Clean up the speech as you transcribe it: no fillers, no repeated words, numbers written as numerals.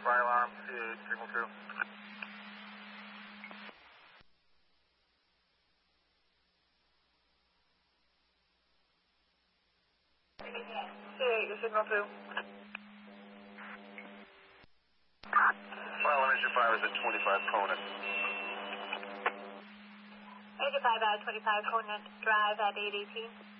Fire alarm, C8, signal 2. C8, your signal 2. Fire alarm, issue 5 is at 25 Conant. 85 out 25 Conant Drive at 818.